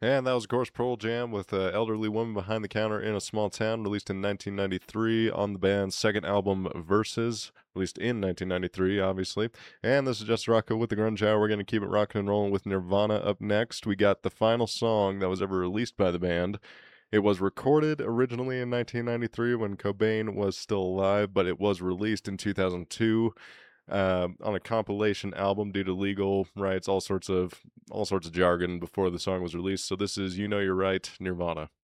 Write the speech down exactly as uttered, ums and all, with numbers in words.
And that was, of course, Pearl Jam with uh, Elderly Woman Behind the Counter in a Small Town, released in nineteen ninety-three on the band's second album, Versus, released in nineteen ninety-three, obviously. And this is Just Rocco with the Grunge Hour. We're going to keep it rocking and rolling with Nirvana up next. We got the final song that was ever released by the band. It was recorded originally in nineteen ninety-three when Cobain was still alive, but it was released in two thousand two uh, on a compilation album due to legal rights, all sorts of all sorts of jargon before the song was released. So this is "You Know You're Right," Nirvana.